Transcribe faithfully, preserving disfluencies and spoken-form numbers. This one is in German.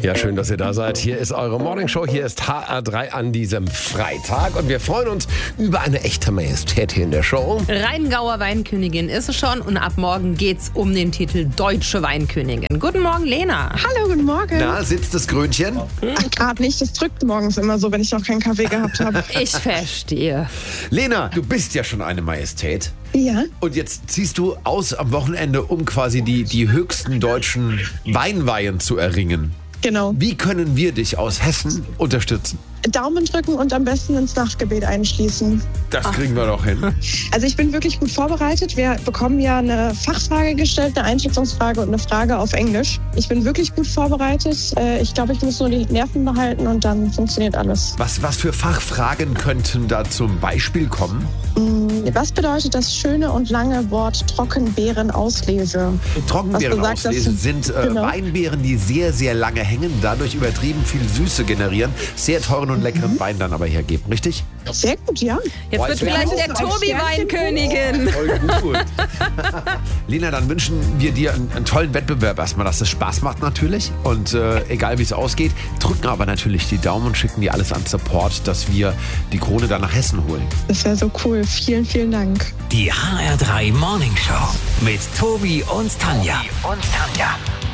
Ja, schön, dass ihr da seid. Hier ist eure Morningshow. Hier ist H R drei an diesem Freitag. Und wir freuen uns über eine echte Majestät hier in der Show. Rheingauer Weinkönigin ist es schon. Und ab morgen geht's um den Titel Deutsche Weinkönigin. Guten Morgen, Lena. Hallo, guten Morgen. Na, sitzt das Krönchen? Ach, gerade nicht. Das drückt morgens immer so, wenn ich noch keinen Kaffee gehabt habe. Ich verstehe. Lena, du bist ja schon eine Majestät. Ja. Und jetzt ziehst du aus am Wochenende, um quasi die, die höchsten deutschen Weinweihen zu erringen. Genau. Wie können wir dich aus Hessen unterstützen? Daumen drücken und am besten ins Nachtgebet einschließen. Das kriegen wir doch hin. Also ich bin wirklich gut vorbereitet. Wir bekommen ja eine Fachfrage gestellt, eine Einschätzungsfrage und eine Frage auf Englisch. Ich bin wirklich gut vorbereitet. Ich glaube, ich muss nur die Nerven behalten und dann funktioniert alles. Was, was für Fachfragen könnten da zum Beispiel kommen? Was bedeutet das schöne und lange Wort Trockenbeerenauslese? Trockenbeerenauslese sind äh, genau. Weinbeeren, die sehr, sehr lange hängen, dadurch übertrieben viel Süße generieren, sehr teuren und leckeren mhm. Wein dann aber hergeben, richtig? Sehr gut, ja. Jetzt Boah, wird vielleicht der Tobi Weinkönigin. Voll gut. Lena, dann wünschen wir dir einen, einen tollen Wettbewerb erstmal, dass es Spaß macht natürlich. Und äh, egal wie es ausgeht, drücken aber natürlich die Daumen und schicken dir alles an Support, dass wir die Krone dann nach Hessen holen. Das wäre so cool. Vielen, vielen Dank. Die H R drei Morningshow mit Tobi und Tanja. Und Tanja.